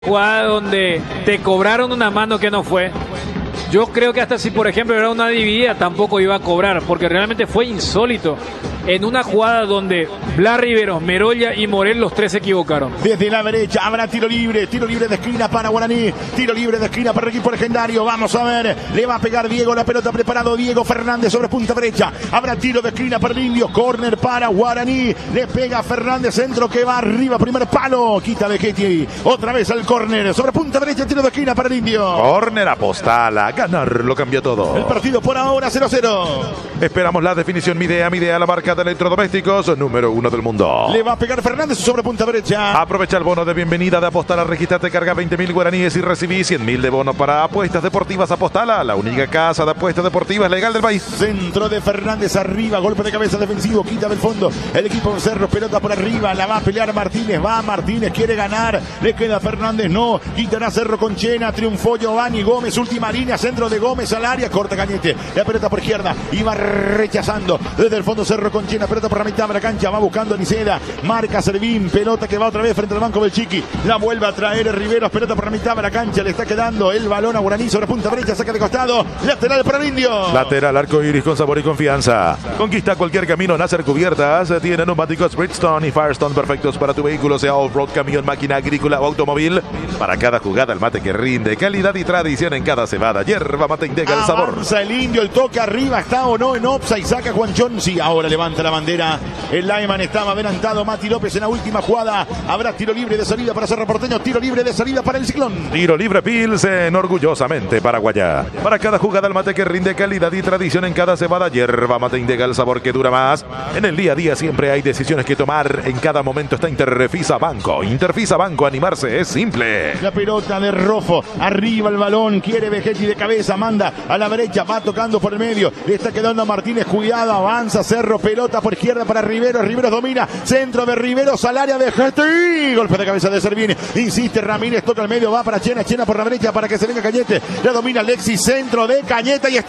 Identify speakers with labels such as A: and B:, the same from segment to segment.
A: Jugada donde te cobraron una mano que no fue. Yo creo que hasta si por ejemplo era una dividida tampoco iba a cobrar, porque realmente fue insólito. En una jugada donde Blas Riveros, Meroya y Morel, los tres se equivocaron.
B: Desde la derecha habrá tiro libre de esquina para Guaraní, tiro libre de esquina para el equipo legendario. Vamos a ver, le va a pegar Diego, la pelota preparado Diego Fernández sobre punta derecha. Habrá tiro de esquina para el Indio, córner para Guaraní. Le pega Fernández, centro que va arriba, primer palo, quita Vegetti. Otra vez al córner, sobre punta derecha, tiro de esquina para el Indio.
C: Córner Apostal, a ganar lo cambió todo.
B: El partido por ahora 0-0.
C: Esperamos la definición Midea, la marca de electrodomésticos número 1 del mundo.
B: Le va a pegar Fernández sobre punta derecha.
C: Aprovecha el bono de bienvenida de Apostala. Registrate, carga 20.000 guaraníes y recibí 100.000 de bono para apuestas deportivas. Apostala, la única casa de apuestas deportivas legal del país.
B: Centro de Fernández arriba, golpe de cabeza defensivo, quita del fondo el equipo de Cerro, pelota por arriba, la va a pelear Martínez, va Martínez, quiere ganar, le queda Fernández, no, quitará Cerro con Chena, triunfó Giovanni Gómez, última línea, centro de Gómez al área, corta Cañete, la pelota por izquierda, iba rechazando desde el fondo Cerro con Chena, pelota por la mitad de la cancha, va buscando a Niceda, marca Servín, pelota que va otra vez frente al banco del Chiqui, la vuelve a traer Riveros, pelota por la mitad de la cancha, le está quedando el balón a Guaraní sobre punta derecha, saca de costado, lateral para el Indio.
C: Lateral, arco iris con sabor y confianza. Conquista cualquier camino, Nasser Cubiertas, tiene neumáticos Bridgestone y Firestone perfectos para tu vehículo, sea off-road, camión, máquina agrícola o automóvil. Para cada jugada el mate que rinde, calidad y tradición en cada cebada, yerba mate integra el sabor.
B: Avanza el Indio, el toque arriba, está o no en offside, saca Juanchón, sí, ahora levanta la bandera. El lineman estaba adelantado, Mati López en la última jugada. Habrá tiro libre de salida para Cerro Porteño, tiro libre de salida para el Ciclón.
C: Tiro libre Pilsen, orgullosamente paraguaya. Para cada jugada el mate que rinde, calidad y tradición en cada cebada, yerba mate integra el sabor que dura más. En el día a día siempre hay decisiones que tomar, en cada momento está Interfisa Banco. Interfisa Banco, animarse es simple.
B: La pelota de Rofo, arriba el balón, quiere Vegetti de cabeza, manda a la derecha, va tocando por el medio, le está quedando a Martínez, cuidado, avanza Cerro, pelota por izquierda para Riveros, Riveros domina, centro de Riveros al área de Vegetti, golpe de cabeza de Servín, insiste Ramírez, toca el medio, va para Chena, Chena por la derecha para que se venga Cañete, la domina Alexis, centro de Cañete y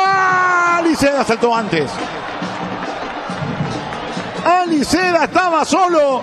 B: está, Liceda saltó antes. Liceda estaba solo,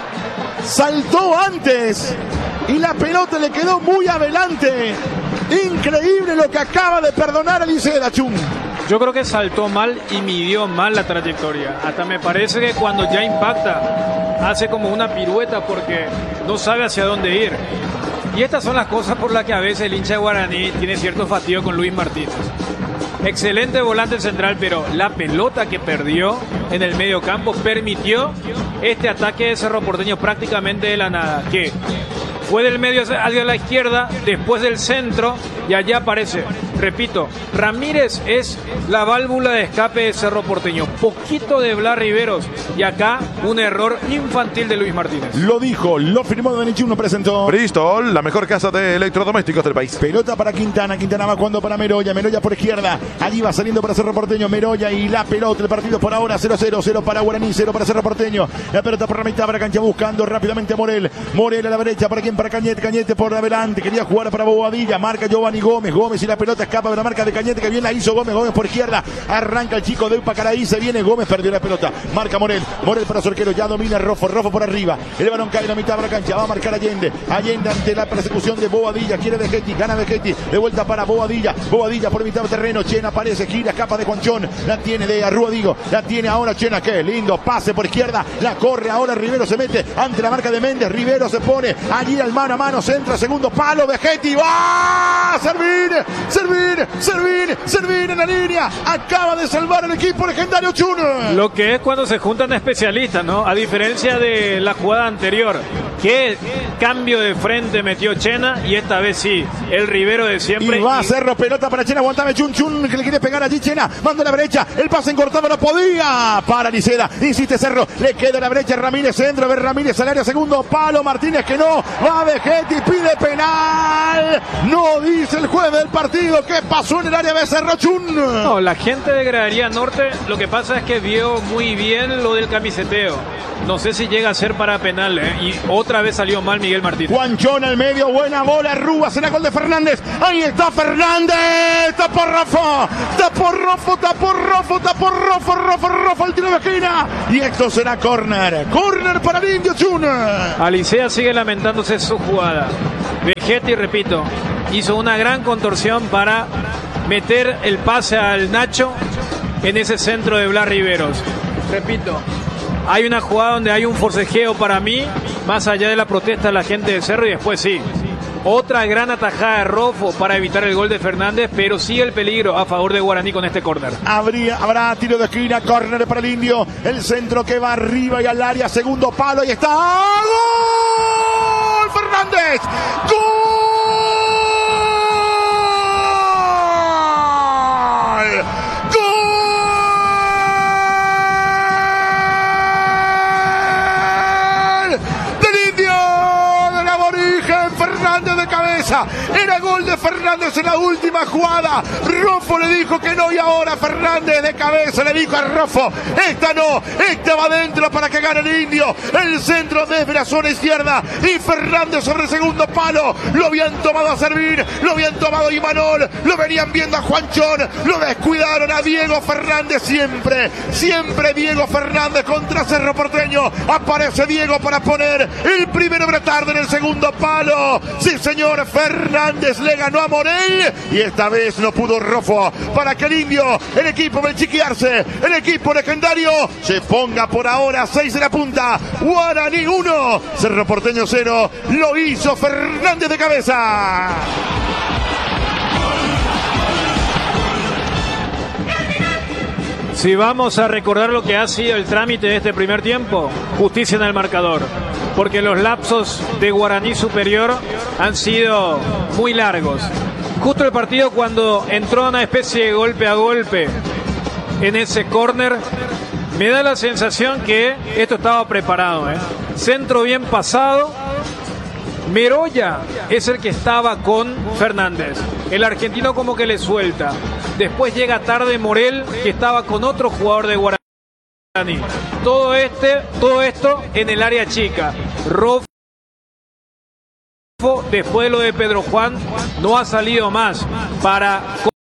B: saltó antes y la pelota le quedó muy adelante. Increíble lo que acaba de perdonar a Liceda, Chum.
A: Yo creo que saltó mal y midió mal la trayectoria. Hasta me parece que cuando ya impacta hace como una pirueta porque no sabe hacia dónde ir. Y estas son las cosas por las que a veces el hincha de Guaraní tiene cierto fastidio con Luis Martínez. Excelente volante central, pero la pelota que perdió en el medio campo permitió este ataque de Cerro Porteño prácticamente de la nada, que fue del medio hacia la izquierda, después del centro, y allá aparece, repito, Ramírez es la válvula de escape de Cerro Porteño, poquito de Blas Riveros, y acá un error infantil de Luis Martínez.
B: Lo dijo, lo firmó Danichun, lo presentó.
C: Bristol, la mejor casa de electrodomésticos del país.
B: Pelota para Quintana, Quintana va jugando para Meroya, Meroya por izquierda, allí va saliendo para Cerro Porteño, Meroya y la pelota, el partido por ahora 0-0, 0 para Guaraní, 0 para Cerro Porteño, la pelota por la mitad para cancha buscando rápidamente a Morel, Morel a la derecha, para quien, para Cañete, Cañete por adelante, quería jugar para Bobadilla, marca Giovanni Gómez, Gómez y la pelota escapa de la marca de Cañete, que bien la hizo Gómez, Gómez por izquierda, arranca el chico de Upacaraí, se viene Gómez, perdió la pelota, marca Morel, Morel para Sorquero, ya domina Rofo, Rofo por arriba, el balón cae en la mitad de la cancha, va a marcar Allende, Allende ante la persecución de Bobadilla, quiere Vegetti, gana Vegetti, de vuelta para Bobadilla, Bobadilla por mitad de terreno, Chena aparece, gira, escapa de Juanchón, la tiene de Arrua, digo, la tiene ahora Chena, qué lindo, pase por izquierda, la corre ahora Rivero, se mete ante la marca de Méndez, Rivero se pone allí al mano a mano, centra, segundo palo, Vegetti, va, Servín, Servín, Servín, Servín en la línea, acaba de salvar el equipo legendario Chun.
A: Lo que es cuando se juntan especialistas, ¿no? A diferencia de la jugada anterior, que cambio de frente metió Chena y esta vez sí, el Rivero de siempre.
B: Y va a Cerro, pelota para Chena, aguantame Chun, Chun que le quiere pegar allí Chena, manda a la brecha, el pase encortado no podía, para Liceda, insiste Cerro, le queda a la brecha Ramírez, centro, ver Ramírez al área, segundo palo, Martínez que no, va Vegetti, pide penal, no dice el juez del partido lo que pasó en el área Becerro, Chun.
A: No, la gente de Gradería Norte, lo que pasa es que vio muy bien lo del camiseteo. No sé si llega a ser para penal, y otra vez salió mal Miguel Martínez.
B: Juanchón al medio, buena bola, Rúas en el gol de Fernández. Ahí está Fernández, tapó Rafa, Rafa, el tiro de esquina. Y esto será córner para el Indio, Chun.
A: Alicea sigue lamentándose su jugada. Vegetti, repito, hizo una gran contorsión para meter el pase al Nacho en ese centro de Blas Riveros. Repito, hay una jugada donde hay un forcejeo para mí, más allá de la protesta de la gente de Cerro, y después sí. Otra gran atajada de Rofo para evitar el gol de Fernández, pero sigue el peligro a favor de Guaraní con este córner.
B: Habrá tiro de esquina, córner para el Indio. El centro que va arriba y al área, segundo palo, y está. ¡Gol! Fernández. ¡Gol! Fernández de cabeza, era gol de Fernández en la última jugada. Rofo le dijo que no, y ahora Fernández de cabeza le dijo a Rofo: esta no, esta va adentro para que gane el Indio. El centro desde la zona izquierda y Fernández sobre el segundo palo. Lo habían tomado a servir, lo habían tomado Imanol, lo venían viendo a Juanchón, lo descuidaron a Diego Fernández. Siempre Diego Fernández contra Cerro Porteño. Aparece Diego para poner el primero de la tarde en el segundo palo. Sí, señor, Fernández le ganó a Morel y esta vez no pudo Rofo para que el Indio, el equipo Belchiquiarse, el equipo legendario, se ponga por ahora 6 de la punta. Guaraní 1, Cerro Porteño 0. Lo hizo Fernández de cabeza.
A: Si vamos a recordar lo que ha sido el trámite de este primer tiempo, justicia en el marcador, porque los lapsos de Guaraní Superior han sido muy largos. Justo el partido cuando entró una especie de golpe a golpe en ese córner, me da la sensación que esto estaba preparado, Centro bien pasado. Meroya es el que estaba con Fernández. El argentino como que le suelta. Después llega tarde Morel, que estaba con otro jugador de Guaraní. Todo esto en el área chica. Rofo, después de lo de Pedro Juan, no ha salido más para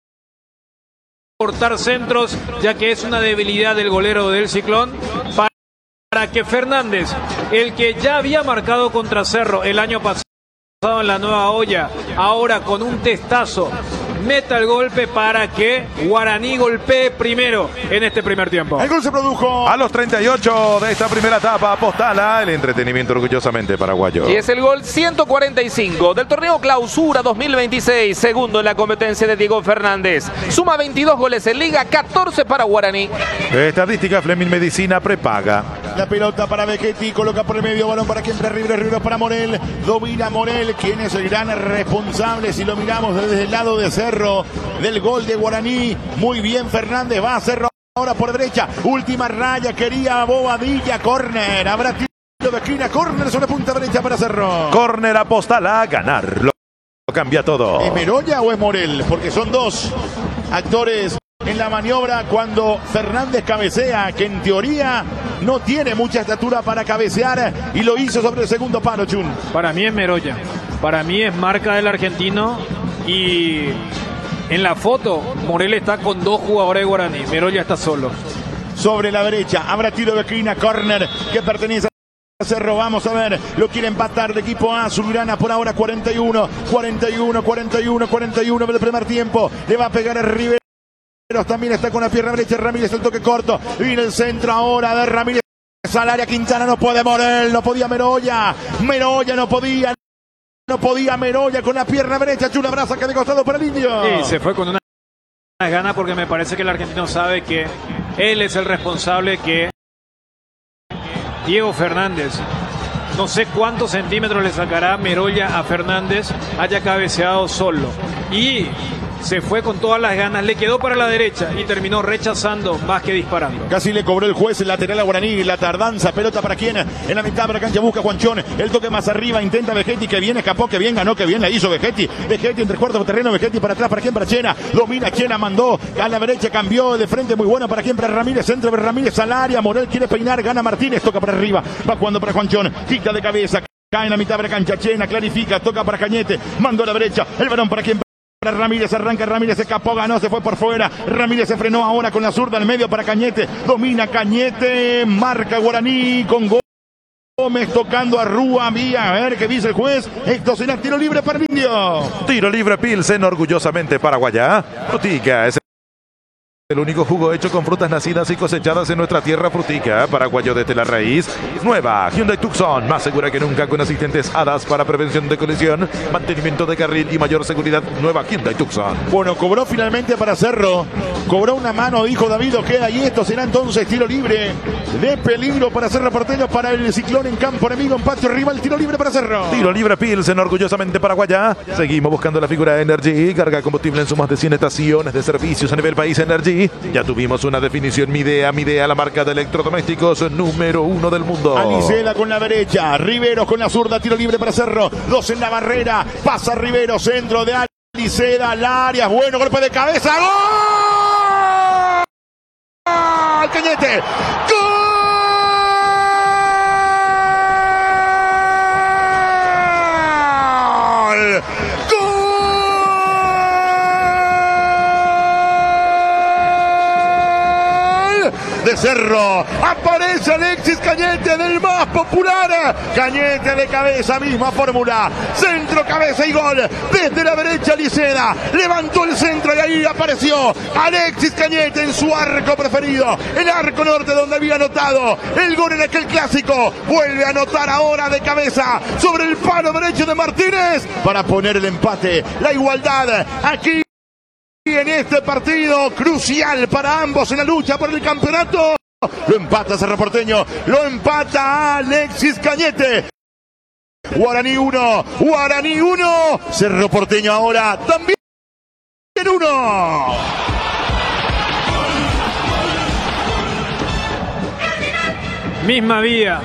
A: cortar centros, ya que es una debilidad del golero del Ciclón. Para que Fernández, el que ya había marcado contra Cerro el año pasado en la Nueva Olla, ahora con un testazo, meta el golpe para que Guaraní golpee primero en este primer tiempo.
B: El gol se produjo
C: a los 38 de esta primera etapa. Postala, el entretenimiento orgullosamente paraguayo.
D: Y es el gol 145 del torneo Clausura 2026, segundo en la competencia de Diego Fernández. Suma 22 goles en liga, 14 para Guaraní.
C: Estadística Fleming Medicina prepaga.
B: La pelota para Vegetti, coloca por el medio, balón para quien Riveros para Morel. Domina Morel, quien es el gran responsable, si lo miramos desde el lado de Cerro, del gol de Guaraní. Muy bien Fernández, va a Cerro ahora por derecha. Última raya, quería Bobadilla, córner. Habrá tiro de esquina, córner sobre punta derecha para Cerro.
C: Córner a Postala, ganar. Lo cambia todo.
B: ¿Es Meroya o es Morel? Porque son dos actores en la maniobra cuando Fernández cabecea, que en teoría no tiene mucha estatura para cabecear, y lo hizo sobre el segundo palo, Chun.
A: Para mí es Meroya, para mí es marca del argentino, y en la foto Morel está con dos jugadores de Guaraní, Meroya está solo.
B: Sobre la derecha, habrá tiro de esquina, córner que pertenece a Cerro. Vamos a ver, lo quiere empatar de equipo A, Azulgrana por ahora 41 del primer tiempo. Le va a pegar a Riveros, también está con la pierna derecha Ramírez, el toque corto, viene el centro ahora de Ramírez al área. Quintana, no puede Morel, no podía Meroya no podía Meroya con la pierna derecha. Chula Braza que de costado para el Indio.
A: Sí, se fue con una gana, porque me parece que el argentino sabe que él es el responsable, que Diego Fernández, no sé cuántos centímetros le sacará Meroya a Fernández, haya cabeceado solo. Y se fue con todas las ganas, le quedó para la derecha y terminó rechazando más que disparando.
B: Casi le cobró el juez el lateral a Guaraní, la tardanza, pelota para quién, en la mitad de la cancha busca Juanchón, el toque más arriba, intenta Vegetti, que bien escapó, que bien ganó, que bien la hizo Vegetti entre cuartos de terreno, Vegetti para atrás, para quién, para Chena, domina Chena, mandó a la derecha, cambió de frente, muy buena para quién, para Ramírez, centro de Ramírez al área, Morel quiere peinar, gana Martínez, toca para arriba, va jugando para Juanchón, quita de cabeza, cae en la mitad de la cancha, Chena, clarifica, toca para Cañete, mandó a la derecha, el balón para quién, para Ramírez, arranca Ramírez, escapó, ganó, se fue por fuera, Ramírez se frenó ahora con la zurda al medio para Cañete, domina Cañete, marca Guaraní con Gómez tocando a Rúa, vía, a ver qué dice el juez. Esto será tiro libre para el Indio.
C: Tiro libre Pilsen, orgullosamente paraguaya. Frutica es el único jugo hecho con frutas nacidas y cosechadas en nuestra tierra. Frutica, paraguayo desde la raíz. Nueva Hyundai Tucson, más segura que nunca, con asistentes HADAS para prevención de colisión, mantenimiento de carril y mayor seguridad. Nueva Hyundai Tucson.
B: Bueno, cobró finalmente para Cerro. Cobró una mano, dijo David Ojeda, y esto será entonces tiro libre de peligro para Cerro Porteño, para el Ciclón en campo enemigo, en patio rival, tiro libre para Cerro.
C: Tiro libre Pilsen, orgullosamente paraguaya. Seguimos buscando la figura de Energy, carga combustible en sus más de 100 estaciones de servicios a nivel país. Energy. Ya tuvimos una definición, Midea, la marca de electrodomésticos número 1 del mundo.
B: Anicela con la derecha, Riveros con la zurda, tiro libre para Cerro, 2 en la barrera, pasa Riveros, centro de Anicela al área, bueno, golpe de cabeza, ¡gol! Cañete, ¡gol! De Cerro, aparece Alexis Cañete, del más popular, Cañete de cabeza, misma fórmula, centro, cabeza y gol, desde la derecha Liceda, levantó el centro y ahí apareció Alexis Cañete en su arco preferido, el arco norte donde había anotado el gol en aquel clásico, vuelve a anotar ahora de cabeza, sobre el palo derecho de Martínez, para poner el empate, la igualdad, aquí en este partido crucial para ambos en la lucha por el campeonato. Lo empata Cerro Porteño, lo empata Alexis Cañete. Guaraní 1, Cerro Porteño ahora también 1.
A: Misma vía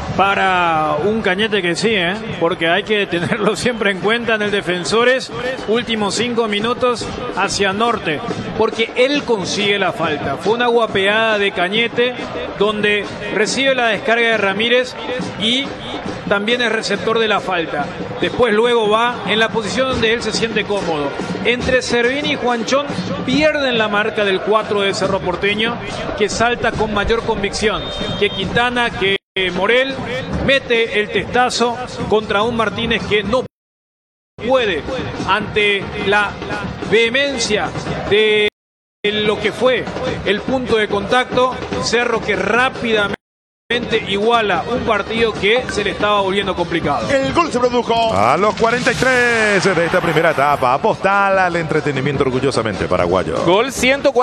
A: para un Cañete que sí, porque hay que tenerlo siempre en cuenta en el Defensores. Últimos 5 minutos hacia norte, porque él consigue la falta. Fue una guapeada de Cañete donde recibe la descarga de Ramírez y también es receptor de la falta. Después luego va en la posición donde él se siente cómodo. Entre Servini y Juanchón pierden la marca del 4 de Cerro Porteño, que salta con mayor convicción que Quintana, que Morel, mete el testazo contra un Martínez que no puede ante la vehemencia de lo que fue el punto de contacto. Cerro que rápidamente iguala un partido que se le estaba volviendo complicado.
B: El gol se produjo
C: a los 43 de esta primera etapa. Postal al entretenimiento, orgullosamente paraguayo.
D: Gol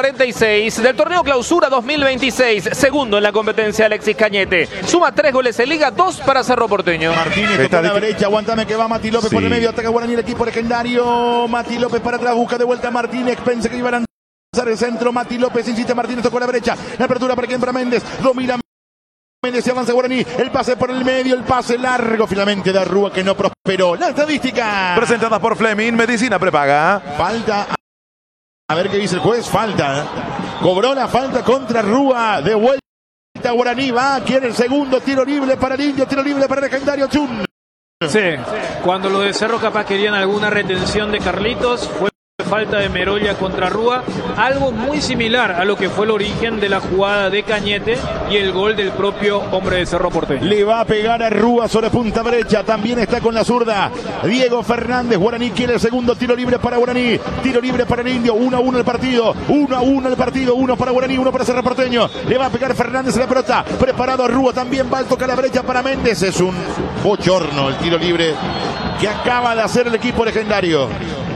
D: 146 del torneo Clausura 2026. Segundo en la competencia Alexis Cañete. Suma 3 goles en liga, 2 para Cerro Porteño.
B: Martínez toca la derecha, aguántame que va Mati López por el medio, ataca Guaraní el equipo legendario. Mati López para atrás, busca de vuelta Martínez, pensé que iba a lanzar el centro. Mati López insiste, Martínez tocó la brecha. La apertura para quien, para Méndez, domina Méndez, se avanza Guaraní, el pase por el medio, el pase largo finalmente de Rúa que no prosperó. La estadística
C: presentadas por Fleming, medicina prepaga.
B: Falta, a ver qué dice el juez, falta. Cobró la falta contra Rúa, de vuelta Guaraní, va, quiere el segundo, tiro libre para el Indio, tiro libre para el legendario Chun.
A: Sí, cuando los de Cerro capaz querían alguna retención de Carlitos, fue falta de Merolla contra Rúa, algo muy similar a lo que fue el origen de la jugada de Cañete y el gol del propio hombre de Cerro Porteño.
B: Le va a pegar a Rúa sobre punta derecha, también está con la zurda Diego Fernández. Guaraní quiere el segundo, tiro libre para Guaraní, tiro libre para el Indio, 1-1 el partido, 1-1 el partido, 1 para Guaraní, 1 para Cerro Porteño. Le va a pegar Fernández en la pelota, preparado a Rúa, también va a tocar la brecha para Méndez. Es un bochorno el tiro libre que acaba de hacer el equipo legendario.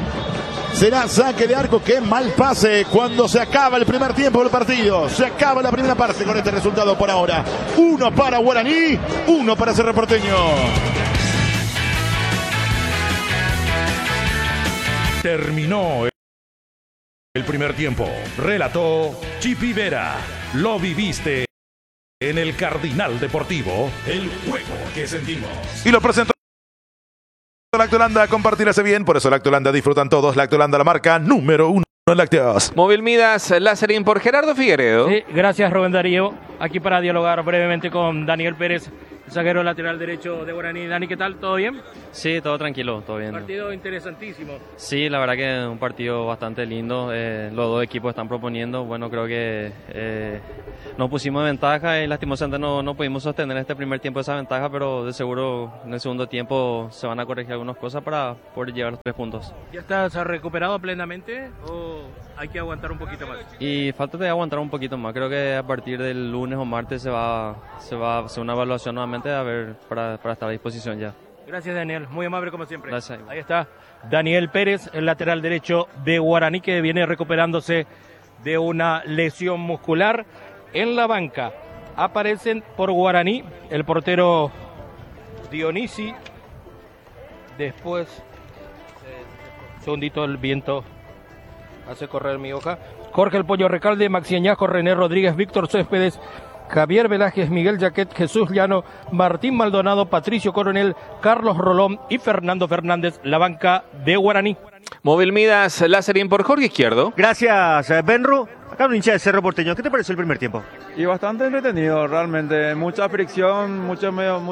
B: Será saque de arco, qué mal pase cuando se acaba el primer tiempo del partido. Se acaba la primera parte con este resultado por ahora. 1 para Guaraní, 1 para Cerro Porteño.
C: Terminó El primer tiempo, relató Chipi Vera. Lo viviste en el Cardinal Deportivo, el juego que sentimos. Y lo presentó Lactolanda. Compartirse bien, por eso Lactolanda disfrutan todos. Lactolanda, la marca número 1 en lácteos.
D: Móvil Midas Láserin por Gerardo Figueredo.
E: Sí, gracias Rubén Darío. Aquí para dialogar brevemente con Daniel Pérez, el zaguero lateral derecho de Guaraní. Dani, ¿qué tal? ¿Todo bien?
F: Sí, todo tranquilo, todo bien.
E: Partido interesantísimo.
F: Sí, la verdad que es un partido bastante lindo. Los dos equipos están proponiendo. Bueno, creo que nos pusimos en ventaja y lastimosamente no pudimos sostener este primer tiempo esa ventaja, pero de seguro en el segundo tiempo se van a corregir algunas cosas para poder llevar los 3 puntos.
E: ¿Ya estás recuperado plenamente o hay que aguantar un poquito más?
F: Y falta de aguantar un poquito más. Creo que a partir del lunes o martes se va a hacer una evaluación nuevamente a ver para estar a disposición ya.
E: Gracias Daniel, muy amable como siempre.
F: Gracias.
E: Ahí está Daniel Pérez, el lateral derecho de Guaraní, que viene recuperándose de una lesión muscular. En la banca aparecen por Guaraní el portero Dionisi. Después, segundito, el viento hace correr mi hoja. Jorge El Pollo Recalde, Maxi Añasco, René Rodríguez, Víctor Céspedes, Javier Velázquez, Miguel Jaquet, Jesús Llano, Martín Maldonado, Patricio Coronel, Carlos Rolón y Fernando Fernández, la banca de Guaraní.
D: Móvil Midas Láserin por Jorge Izquierdo.
G: Gracias, Benru. Acá un hincha de Cerro Porteño. ¿Qué te pareció el primer tiempo?
H: Y bastante entretenido, realmente. Mucha fricción, mucho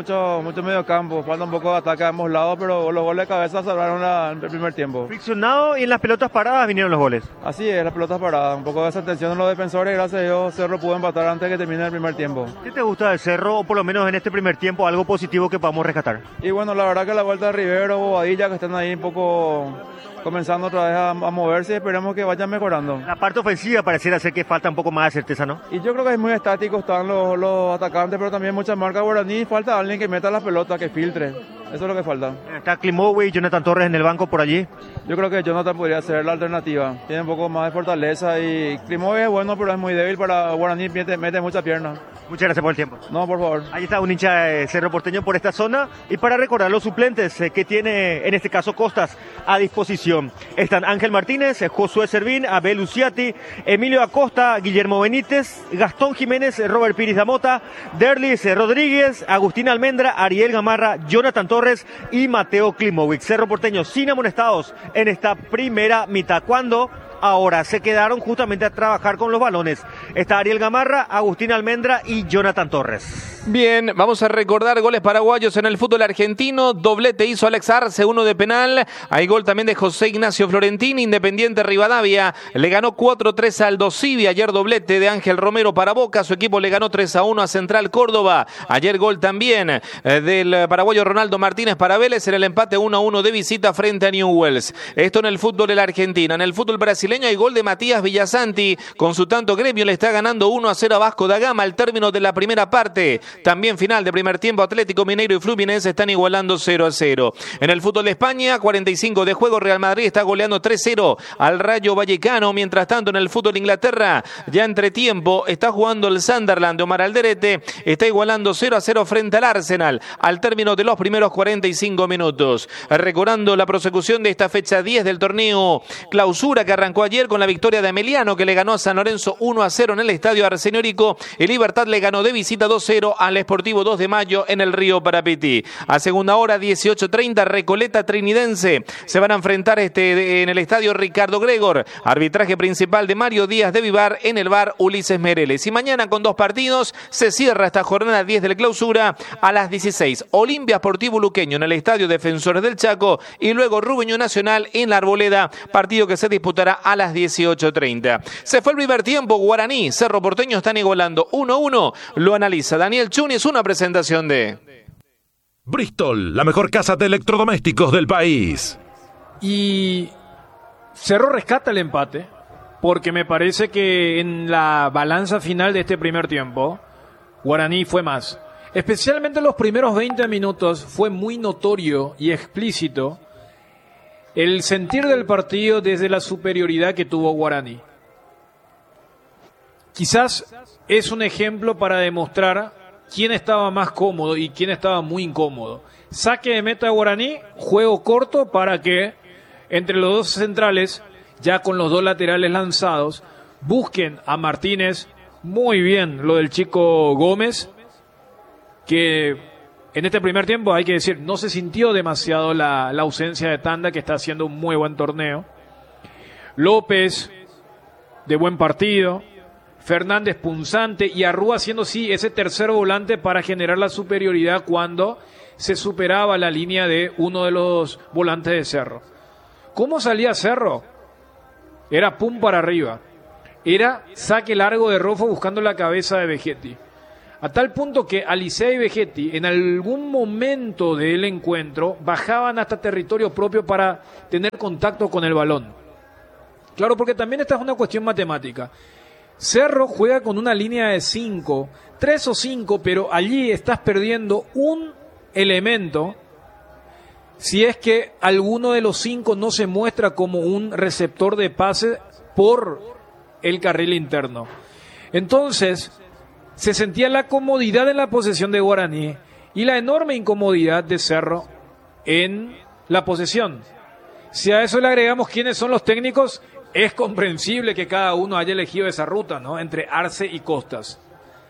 H: medio campo. Falta un poco de ataque a ambos lados, pero los goles de cabeza salvaron el primer tiempo.
G: Friccionado y en las pelotas paradas vinieron los goles.
H: Así es, las pelotas paradas. Un poco de desatención en los defensores. Gracias a Dios, Cerro pudo empatar antes de que termine el primer tiempo.
G: ¿Qué te gusta del Cerro, o por lo menos en este primer tiempo, algo positivo que podamos rescatar?
H: Y bueno, la verdad que la vuelta de Rivero, Bobadilla, que están ahí un poco comenzando otra vez a moverse, esperemos que vayan mejorando.
G: La parte ofensiva pareciera ser que falta un poco más de certeza, ¿no?
H: Y yo creo que es muy estático, están los atacantes, pero también muchas marcas Guaraní. Falta alguien que meta las pelotas, que filtre. Eso es lo que falta.
G: Está Klimovic y Jonathan Torres en el banco por allí.
H: Yo creo que Jonathan podría ser la alternativa. Tiene un poco más de fortaleza y Klimovic es bueno, pero es muy débil para Guaraní, mete mucha pierna.
G: Muchas gracias por el tiempo.
H: No, por favor.
G: Ahí está un hincha de Cerro Porteño por esta zona. Y para recordar los suplentes que tiene, en este caso, Costas a disposición. Están Ángel Martínez, Josué Servín, Abel Luciati, Emilio Acosta, Guillermo Benítez, Gastón Jiménez, Robert Piris Damota, Derlis Rodríguez, Agustín Almendra, Ariel Gamarra, Jonathan Torres y Mateo Klimovic. Cerro Porteño sin amonestados en esta primera mitad. Cuando ahora se quedaron justamente a trabajar con los balones. Está Ariel Gamarra, Agustín Almendra y Jonathan Torres.
D: Bien, vamos a recordar goles paraguayos en el fútbol argentino. Doblete hizo Alex Arce, uno de penal. Hay gol también de José Ignacio Florentín. Independiente Rivadavia le ganó 4-3 al Dosivi. Ayer doblete de Ángel Romero para Boca. Su equipo le ganó 3-1 a Central Córdoba. Ayer gol también del paraguayo Ronaldo Martínez para Vélez en el empate 1-1 de visita frente a Newell's. Esto en el fútbol de la Argentina. En el fútbol brasileño hay gol de Matías Villasanti. Con su tanto, Gremio le está ganando 1-0 a Vasco da Gama al término de la primera parte. También final de primer tiempo, Atlético Mineiro y Fluminense están igualando 0-0. En el fútbol de España, 45 de juego, Real Madrid está goleando 3-0 al Rayo Vallecano. Mientras tanto, en el fútbol de Inglaterra, ya entre tiempo, está jugando el Sunderland de Omar Alderete. Está igualando 0-0 frente al Arsenal al término de los primeros 45 minutos. Recordando la prosecución de esta fecha 10 del torneo Clausura, que arrancó ayer con la victoria de Emiliano, que le ganó a San Lorenzo 1-0 en el estadio Arsenio Rico. Y Libertad le ganó de visita 2-0 al Sportivo 2 de Mayo en el Río Parapetí. A segunda hora, 18:30, Recoleta Trinidense se van a enfrentar en el estadio Ricardo Gregor. Arbitraje principal de Mario Díaz de Vivar, en el bar Ulises Mereles. Y mañana, con 2 partidos, se cierra esta jornada 10 del Clausura a las 16. Olimpia Sportivo Luqueño en el estadio Defensores del Chaco y luego Rubeño Nacional en la Arboleda, partido que se disputará a las 18:30. Se fue el primer tiempo, Guaraní, Cerro Porteño están igualando 1-1. Lo analiza Daniel Chunis, una presentación de
C: Bristol, la mejor casa de electrodomésticos del país.
A: Y Cerro rescata el empate, porque me parece que en la balanza final de este primer tiempo, Guaraní fue más. Especialmente en los primeros 20 minutos fue muy notorio y explícito el sentir del partido desde la superioridad que tuvo Guaraní. Quizás es un ejemplo para demostrar quién estaba más cómodo y quién estaba muy incómodo. Saque de meta Guaraní, juego corto para que entre los dos centrales ya con los dos laterales lanzados, busquen a Martínez. Muy bien lo del chico Gómez, que en este primer tiempo, hay que decir, no se sintió demasiado la ausencia de Tanda, que está haciendo un muy buen torneo. López, de buen partido. Fernández punzante, y Arrúa haciendo sí ese tercer volante para generar la superioridad cuando se superaba la línea de uno de los volantes de Cerro. ¿Cómo salía Cerro? Era pum para arriba. Era saque largo de Rofo buscando la cabeza de Vegetti. A tal punto que Alicea y Vegetti en algún momento del encuentro bajaban hasta territorio propio para tener contacto con el balón. Claro, porque también esta es una cuestión matemática. Cerro juega con una línea de 5, 3 o 5, pero allí estás perdiendo un elemento si es que alguno de los 5 no se muestra como un receptor de pase por el carril interno. Entonces, se sentía la comodidad en la posesión de Guaraní y la enorme incomodidad de Cerro en la posesión. Si a eso le agregamos quiénes son los técnicos, es comprensible que cada uno haya elegido esa ruta, ¿no? Entre Arce y Costas.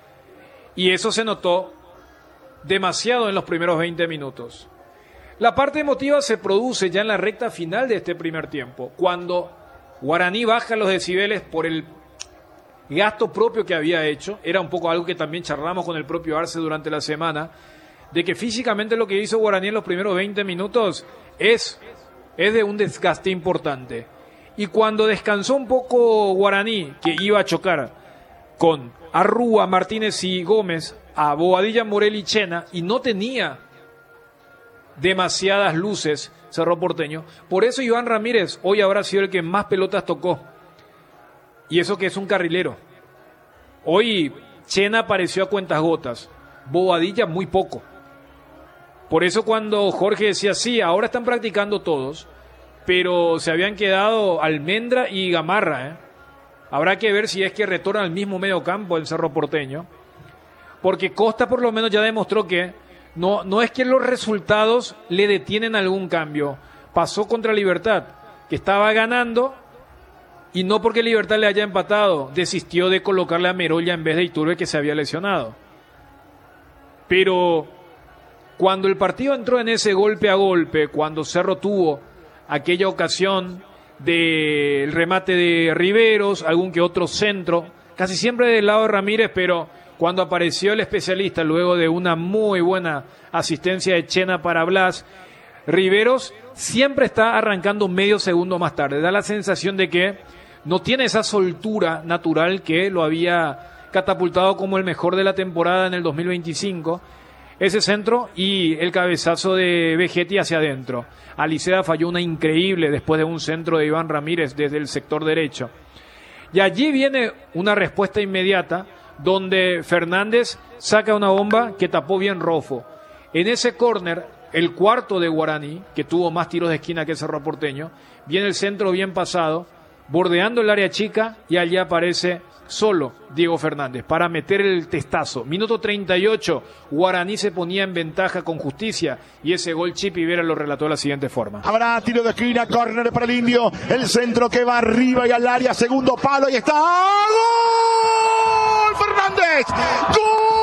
A: Y eso se notó demasiado en los primeros 20 minutos. La parte emotiva se produce ya en la recta final de este primer tiempo, cuando Guaraní baja los decibeles por el gasto propio que había hecho. Era un poco algo que también charlamos con el propio Arce durante la semana, de que físicamente lo que hizo Guaraní en los primeros 20 minutos es de un desgaste importante. Y cuando descansó un poco Guaraní, que iba a chocar con Arrúa, Martínez y Gómez, a Bobadilla, Morel y Chena, y no tenía demasiadas luces Cerro Porteño, por eso Iván Ramírez hoy habrá sido el que más pelotas tocó. Y eso que es un carrilero. Hoy Chena apareció a cuentagotas, Bobadilla muy poco. Por eso cuando Jorge decía, sí, ahora están practicando todos, pero se habían quedado Almendra y Gamarra, Habrá que ver si es que retorna al mismo medio campo el Cerro Porteño, porque Costa por lo menos ya demostró que no es que los resultados le detienen algún cambio. Pasó contra Libertad, que estaba ganando, y no porque Libertad le haya empatado, desistió de colocarle a Merolla en vez de Iturbe, que se había lesionado. Pero cuando el partido entró en ese golpe a golpe, cuando Cerro tuvo aquella ocasión del remate de Riveros, algún que otro centro, casi siempre del lado de Ramírez, pero cuando apareció el especialista luego de una muy buena asistencia de Chena para Blas, Riveros siempre está arrancando medio segundo más tarde. Da la sensación de que no tiene esa soltura natural que lo había catapultado como el mejor de la temporada en el 2025. Ese centro y el cabezazo de Vegetti hacia adentro. Alicea falló una increíble después de un centro de Iván Ramírez desde el sector derecho. Y allí viene una respuesta inmediata donde Fernández saca una bomba que tapó bien Rofo. En ese córner, el cuarto de Guaraní, que tuvo más tiros de esquina que el Cerro Porteño, viene el centro bien pasado, bordeando el área chica, y allí aparece solo Diego Fernández para meter el testazo. Minuto 38, Guaraní se ponía en ventaja con justicia, y ese gol Chipi Vera lo relató de la siguiente forma.
B: Habrá tiro de esquina, córner para el Indio, el centro que va arriba y al área, segundo palo, y está ¡gol! Fernández, ¡gol!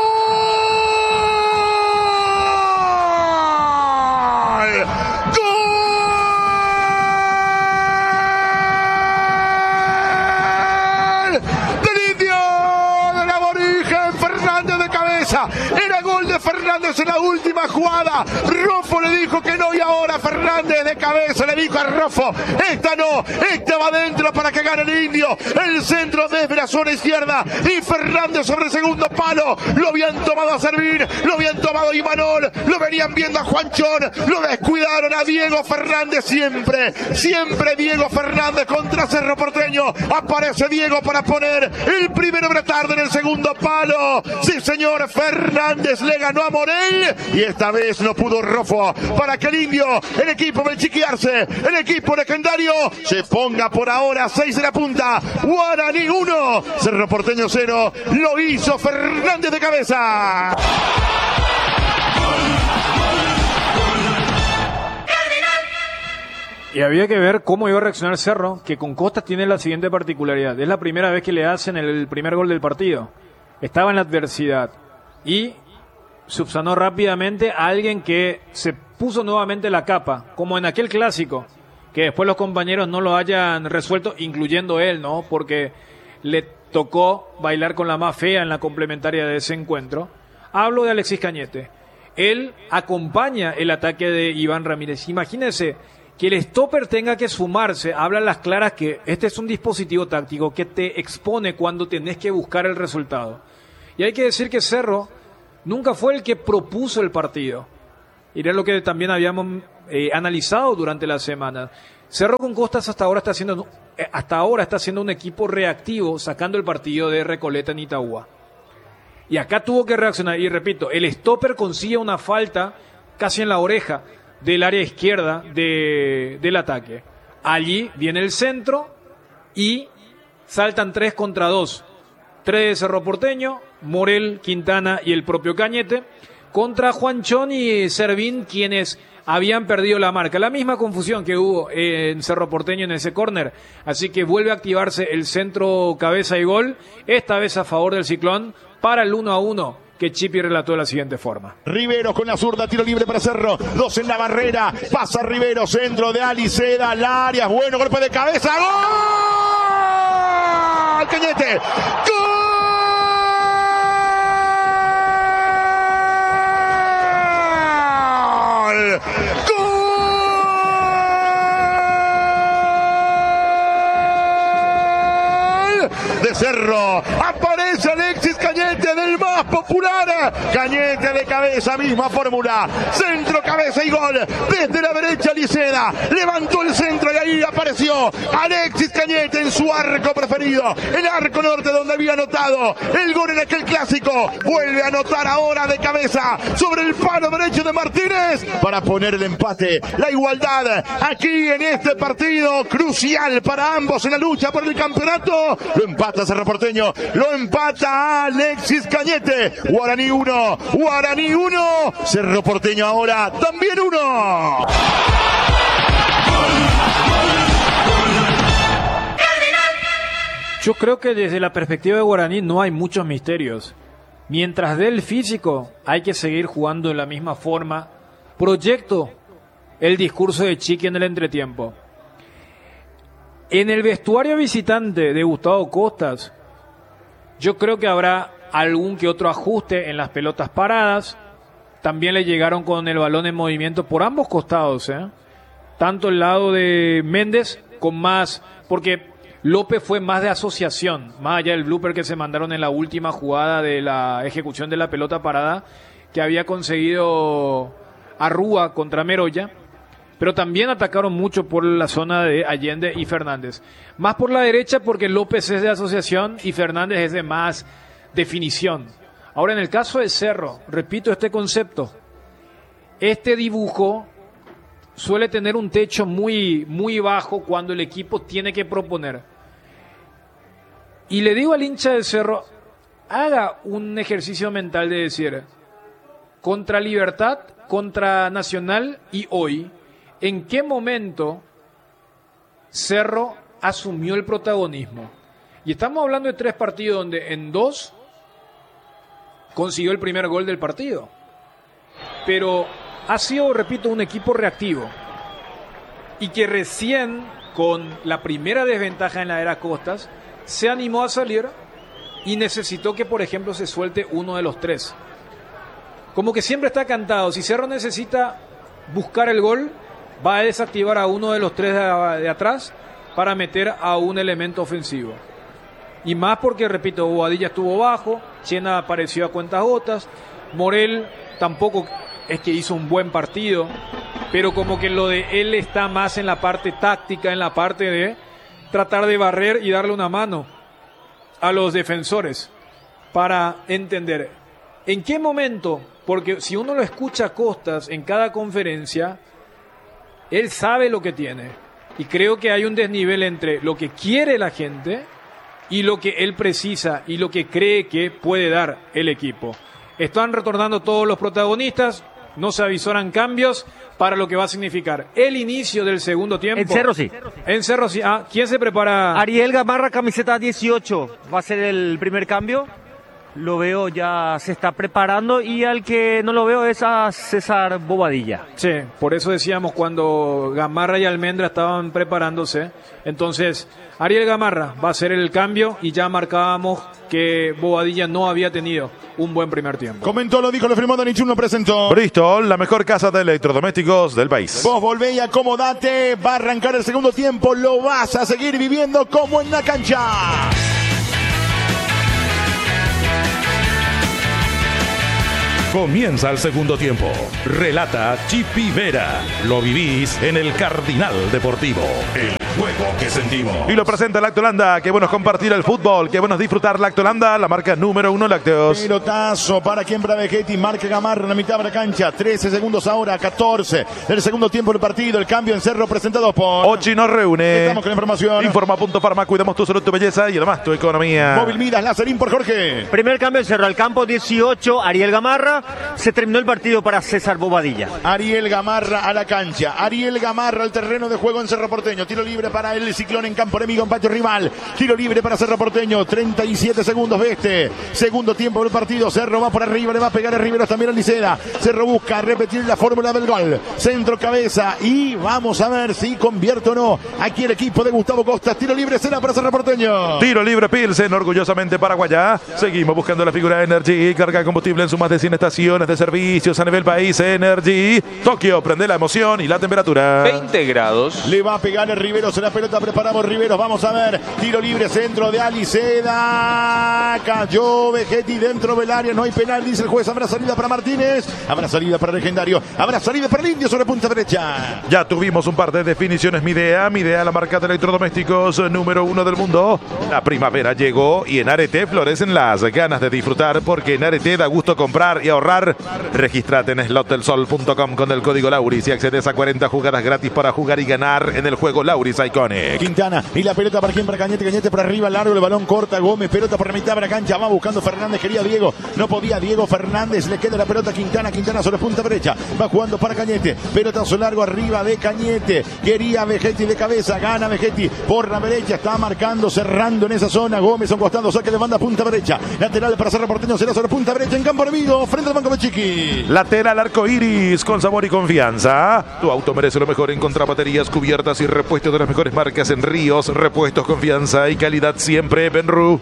B: Era gol de Fernández en la última jugada. Rofo le dijo que no, y ahora Fernández de cabeza le dijo a Rofo, esta no, esta va adentro para que gane el Indio. El centro desde la zona izquierda y Fernández sobre el segundo palo. Lo habían tomado a Servín, lo habían tomado a Imanol, lo venían viendo a Juanchón, lo descuidaron a Diego Fernández. Siempre Diego Fernández contra Cerro Porteño. Aparece Diego para poner el primero de la tarde en el segundo palo. Sí, señor, Fernández le ganó a Morel y esta vez no pudo Rofo para que el Indio, el equipo del Chiquiarse, el equipo legendario, se ponga por ahora 6 de la punta. Guaraní 1, Cerro Porteño 0. Lo hizo Fernández de cabeza.
A: Y había que ver cómo iba a reaccionar Cerro, que con Costas tiene la siguiente particularidad. Es la primera vez que le hacen el primer gol del partido. Estaba en la adversidad y subsanó rápidamente a alguien que se puso nuevamente la capa, como en aquel clásico, que después los compañeros no lo hayan resuelto, incluyendo él, ¿no? Porque le tocó bailar con la más fea en la complementaria de ese encuentro. Hablo de Alexis Cañete. Él acompaña el ataque de Iván Ramírez. Imagínense que el stopper tenga que sumarse, habla a las claras que este es un dispositivo táctico que te expone cuando tenés que buscar el resultado. Y hay que decir que Cerro nunca fue el que propuso el partido. Y era lo que también habíamos analizado durante la semana. Cerro con Costas hasta ahora está siendo un equipo reactivo, sacando el partido de Recoleta en Itagua. Y acá tuvo que reaccionar. Y repito, el stopper consigue una falta casi en la oreja del área izquierda del ataque. Allí viene el centro y saltan 3 contra 2. 3 de Cerro Porteño, Morel, Quintana y el propio Cañete, contra Juanchón y Servín, quienes habían perdido la marca. La misma confusión que hubo en Cerro Porteño en ese córner. Así que vuelve a activarse el centro, cabeza y gol, esta vez a favor del Ciclón, para el 1-1. Que Chipi relató de la siguiente forma.
B: Riveros con la zurda, tiro libre para Cerro, 2 en la barrera, pasa Rivero, centro de Aliceda, al área, bueno, golpe de cabeza, ¡gol! Cañete, ¡gol! De Cerro, aparece Alexis Cañete, del más popular, Cañete de cabeza, misma fórmula, centro, cabeza y gol, desde la derecha Liceda, levantó el centro y ahí apareció Alexis Cañete en su arco preferido, el arco norte donde había anotado el gol en aquel clásico, vuelve a anotar ahora de cabeza, sobre el palo derecho de Martínez, para poner el empate, la igualdad, aquí en este partido, crucial para ambos en la lucha por el campeonato, lo empata Cerro Porteño, lo empata Alexis Cañete. Guaraní 1, Cerro Porteño ahora también 1.
A: Yo creo que desde la perspectiva de Guaraní no hay muchos misterios. Mientras dé el físico, hay que seguir jugando de la misma forma. Proyecto el discurso de Chiqui en el entretiempo. En el vestuario visitante de Gustavo Costas, yo creo que habrá algún que otro ajuste en las pelotas paradas. También le llegaron con el balón en movimiento por ambos costados, tanto el lado de Méndez con más, porque López fue más de asociación, más allá del blooper que se mandaron en la última jugada de la ejecución de la pelota parada que había conseguido Arrúa contra Meroya. Pero también atacaron mucho por la zona de Allende y Fernández. Más por la derecha porque López es de asociación y Fernández es de más definición. Ahora, en el caso de Cerro, repito este concepto. Este dibujo suele tener un techo muy, muy bajo cuando el equipo tiene que proponer. Y le digo al hincha de Cerro, haga un ejercicio mental de decir, contra Libertad, contra Nacional y hoy, ¿en qué momento Cerro asumió el protagonismo? Y estamos hablando de 3 partidos donde en 2 consiguió el primer gol del partido. Pero ha sido, repito, un equipo reactivo. Y que recién, con la primera desventaja en la era Costas, se animó a salir y necesitó que, por ejemplo, se suelte uno de los 3. Como que siempre está cantado. Si Cerro necesita buscar el gol, va a desactivar a uno de los 3 de atrás para meter a un elemento ofensivo. Y más porque, repito, Bobadilla estuvo bajo, Chena apareció a cuentagotas, Morel tampoco es que hizo un buen partido, pero como que lo de él está más en la parte táctica, en la parte de tratar de barrer y darle una mano a los defensores para entender en qué momento, porque si uno lo escucha a Costas en cada conferencia, él sabe lo que tiene. Y creo que hay un desnivel entre lo que quiere la gente y lo que él precisa y lo que cree que puede dar el equipo. Están retornando todos los protagonistas. no se avisoran cambios para lo que va a significar el inicio del segundo tiempo.
G: En Cerro sí.
A: En Cerro sí. ¿Quién se prepara?
G: Ariel Gamarra, camiseta 18, va a ser el primer cambio. Lo veo ya se está preparando y al que no lo veo es a César Bobadilla.
A: Sí, por eso decíamos cuando Gamarra y Almendra estaban preparándose. Entonces, Ariel Gamarra va a hacer el cambio y ya marcábamos que Bobadilla no había tenido un buen primer tiempo.
B: Comentó, lo dijo, lo firmó Dani Chun, lo presentó.
C: Bristol, la mejor casa de electrodomésticos del país.
B: Vos volvé y acomodate, va a arrancar el segundo tiempo, lo vas a seguir viviendo como en la cancha.
C: Comienza el segundo tiempo. Relata Chipi Vera. Lo vivís en el Cardinal Deportivo. El juego que sentimos. Y lo presenta Lactolanda. Qué bueno es compartir el fútbol. Qué bueno es disfrutar Lactolanda, la marca número 1 lácteos.
B: Pelotazo para Kiembra Vegetti, marca Gamarra en la mitad de la cancha. 13 segundos ahora, 14 del segundo tiempo del partido. El cambio en Cerro presentado por
C: Ochi nos reúne.
B: Estamos con la información.
C: Informa.farma, cuidamos tu salud, tu belleza y además tu economía.
B: Móvil Midas, Lazarín por Jorge.
G: Primer cambio en Cerro al campo, 18, Ariel Gamarra. Se terminó el partido para César Bobadilla.
B: Ariel Gamarra a la cancha. Ariel Gamarra al terreno de juego en Cerro Porteño. Tiro libre para el Ciclón en campo enemigo, en patio rival. Tiro libre para Cerro Porteño. 37 segundos de este segundo tiempo del partido. Cerro va por arriba, le va a pegar a Riveros también a Liceda. Cerro busca repetir la fórmula del gol. Centro, cabeza y vamos a ver si convierte o no aquí el equipo de Gustavo Costas. Tiro libre será para Cerro Porteño.
C: Tiro libre Pilsen, orgullosamente paraguaya. Seguimos buscando la figura de Energy. Carga combustible en sus más de 100 estaciones de servicios a nivel país. Energy. Tokio, prende la emoción y la temperatura.
D: 20 grados.
B: Le va a pegar el Riveros en la pelota. Preparamos Riveros. Vamos a ver. Tiro libre, centro de Aliceda. Cayó Vegetti dentro del área. No hay penal, dice el juez. Habrá salida para Martínez. Habrá salida para Legendario. Habrá salida para el Indio sobre punta derecha.
C: Ya tuvimos un par de definiciones. Midea, la marca de electrodomésticos número 1 del mundo. La primavera llegó y en Arete florecen las ganas de disfrutar, porque en Arete da gusto comprar y ahorrar. Regístrate en slotdelsol.com con el código Lauris y accedes a 40 jugadas gratis para jugar y ganar en el juego Lauris Iconic.
B: Quintana y la pelota para quien, para Cañete. Cañete para arriba, largo, el balón corta Gómez. Pelota por la mitad de la cancha. Va buscando Fernández. Quería Diego. No podía Diego Fernández. Le queda la pelota a Quintana. Quintana sobre punta derecha. Va jugando para Cañete. Pelotazo largo arriba de Cañete. Quería Vegetti de cabeza. Gana Vegetti por la derecha. Está marcando, cerrando en esa zona. Gómez a un costado. Saque de banda punta derecha. Lateral para Cerro Porteño. Será sobre punta derecha en campo enemigo. Frente al banco de Chiqui.
C: Lateral arco iris con sabor y confianza. Tu auto merece lo mejor. Encontrá baterías, cubiertas y repuestos de las mejores marcas en Ríos. Repuestos, confianza y calidad siempre. Benru.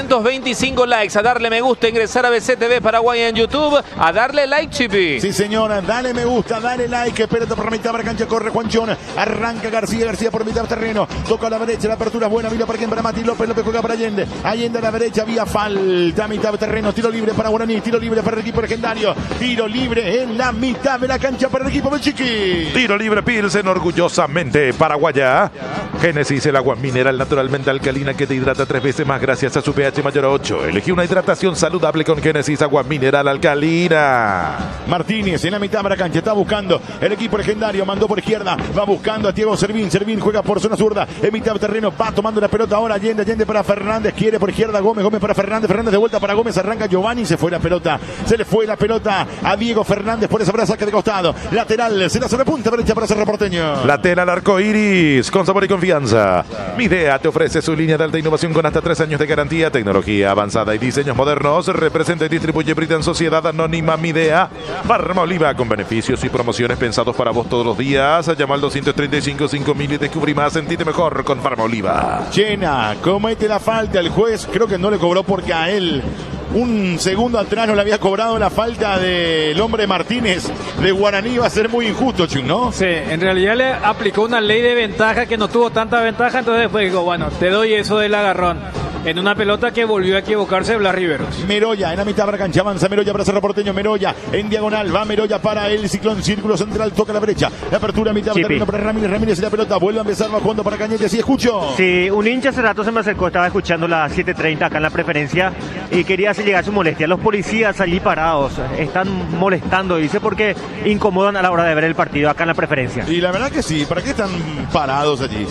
D: 325 likes. A darle me gusta. Ingresar a BCTV Paraguay en YouTube. A darle like, Chipi.
B: Sí, señora. Dale me gusta. Dale like. Pelota por la mitad de la cancha. Corre Juanchón. Arranca García. García por mitad del terreno. Toca a la derecha. La apertura es buena. Vino para quien, para Mati López. López juega para Allende. Allende a la derecha. Vía falta. A mitad de terreno. Tiro libre para Guaraní. Tiro libre para el equipo legendario. Tiro libre en la mitad de la cancha para el equipo del Chiqui.
C: Tiro libre Pilsen, orgullosamente paraguaya. Génesis, el agua mineral naturalmente alcalina que te hidrata 3 veces más gracias a su pH mayor a 8. Elegí una hidratación saludable con Génesis, agua mineral alcalina.
B: Martínez en la mitad de la cancha. Está buscando el equipo legendario. Mandó por izquierda. Va buscando a Diego Servín. Servín juega por zona zurda. En mitad de terreno. Va tomando la pelota ahora. Allende. Allende para Fernández. Quiere por izquierda Gómez. Gómez para Fernández. Fernández de vuelta para Gómez. Arranca Giovanni. Se fue la pelota. Se le fue la pelota a Diego Fernández. Por esa braza saque de costado. Lateral. Será sobre punta derecha para Cerro Porteño.
C: Lateral arco iris con sabor y confianza. Midea te ofrece su línea de alta innovación con hasta 3 años de garantía, tecnología avanzada y diseños modernos. Representa y distribuye Britan Sociedad Anónima Midea. Farma Oliva con beneficios y promociones pensados para vos todos los días. Llama al 235-5000 y descubrí más. Sentite mejor con Farma Oliva.
B: Llena, comete la falta. El juez creo que no le cobró porque a él un segundo atrás no le había cobrado la falta del hombre Martínez de Guaraní. Va a ser muy injusto, Chun, ¿no?
A: Sí, en realidad le aplicó una ley de ventaja que no tuvo tanta ventaja, entonces después digo, bueno, te doy eso del agarrón. En una pelota que volvió a equivocarse Blas Riveros.
B: Meroya en la mitad de la cancha. Avanza Meroya para Cerro Porteño. Meroya en diagonal. Va Meroya para el Ciclón. Círculo central. Toca a la brecha. La apertura a mitad de terreno para Ramírez. Ramírez y la pelota. Vuelve a empezar. Va jugando para Cañete. Sí, escucho.
G: Sí, un hincha hace rato se me acercó. Estaba escuchando las 7:30 acá en la preferencia y quería hacer llegar su molestia. Los policías allí parados están molestando, dice, porque incomodan a la hora de ver el partido acá en la preferencia.
B: Y la verdad que sí. ¿Para qué están parados allí?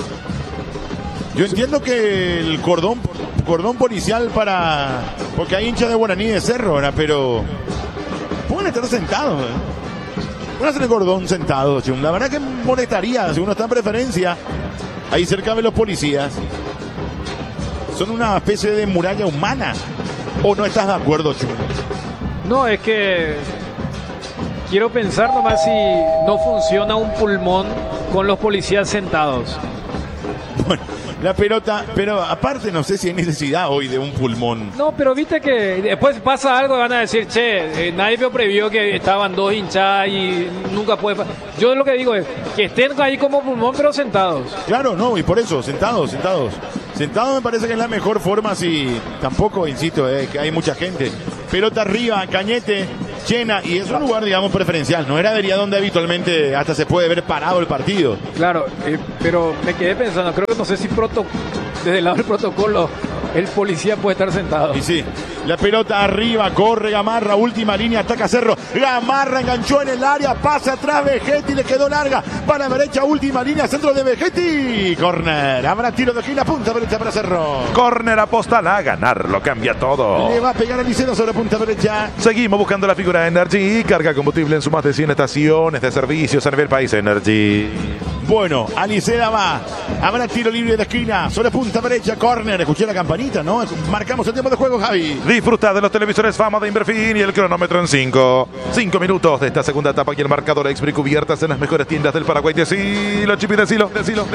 B: Yo entiendo que el cordón policial porque hay hinchas de Guaraní de Cerro, ¿verdad? Pero pueden estar sentados, ¿eh? Van a hacer el cordón sentado, Chum. La verdad que molestaría si uno está en preferencia. Ahí cerca de los policías. Son una especie de muralla humana. ¿O no estás de acuerdo, Chum?
A: No, es que quiero pensar nomás si no funciona un pulmón con los policías sentados.
B: Bueno, la pelota, pero aparte no sé si hay necesidad hoy de un pulmón.
A: No, pero viste que después pasa algo y van a decir, che, nadie me previó que estaban dos hinchadas y nunca puede... Yo lo que digo es que estén ahí como pulmón, pero sentados.
B: Claro, no, y por eso, sentados. Sentado me parece que es la mejor forma, si tampoco, insisto, que hay mucha gente. Pelota arriba, Cañete, llena, y es un lugar, digamos, preferencial. No era vería donde habitualmente hasta se puede ver parado el partido.
A: Claro, pero me quedé pensando, creo que no sé si desde el lado del protocolo el policía puede estar sentado.
B: Y sí, la pelota arriba, corre Gamarra, última línea, ataca Cerro. Gamarra enganchó en el área, pasa atrás Vegetti, le quedó larga. Para la derecha, última línea, centro de Vegetti. Corner, habrá tiro de esquina, punta derecha para Cerro.
C: Corner, apóstala a ganar, lo cambia todo.
B: Le va a pegar el Liceo sobre punta derecha.
C: Seguimos buscando la figura Energy. Carga combustible en su más de 100 estaciones de servicios a nivel país. Energy.
B: Bueno, Aliceda va. Habrá tiro libre de esquina. Sobre punta derecha, córner. Escuché la campanita, ¿no? Marcamos el tiempo de juego, Javi.
C: Disfruta de los televisores Fama de Inverfin y el cronómetro en 5 minutos de esta segunda etapa y el marcador Expri cubiertas en las mejores tiendas del Paraguay. Decilo, Chipi, decilo.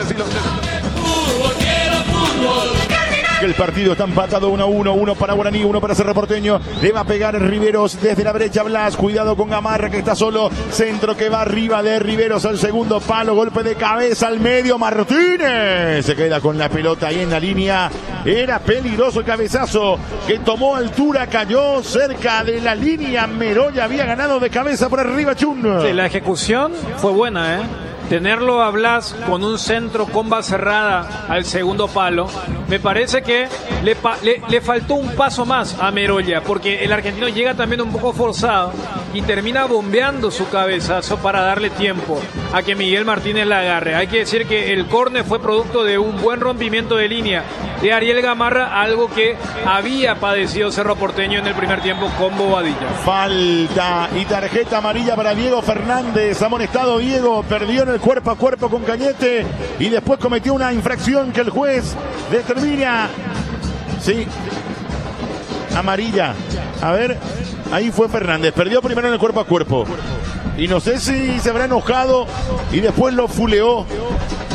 B: Que el partido está empatado 1-1, uno para Guaraní, uno para Cerro Porteño. Le va a pegar Riveros desde la brecha Blas. Cuidado con Gamarra que está solo. Centro que va arriba de Riveros al segundo palo. Golpe de cabeza al medio. Martínez se queda con la pelota ahí en la línea. Era peligroso el cabezazo que tomó altura. Cayó cerca de la línea. Meroya había ganado de cabeza por arriba, Chun.
A: Sí, la ejecución fue buena, ¿eh? Tenerlo a Blas con un centro comba cerrada al segundo palo, me parece que le faltó un paso más a Meroya, porque el argentino llega también un poco forzado y termina bombeando su cabezazo para darle tiempo a que Miguel Martínez la agarre. Hay que decir que el córner fue producto de un buen rompimiento de línea de Ariel Gamarra, algo que había padecido Cerro Porteño en el primer tiempo con Bobadilla.
B: Falta y tarjeta amarilla para Diego Fernández. Amonestado Diego, perdió en el cuerpo a cuerpo con Cañete y después cometió una infracción que el juez determina. Sí, amarilla. A ver, ahí fue Fernández, perdió primero en el cuerpo a cuerpo y no sé si se habrá enojado y después lo fuleó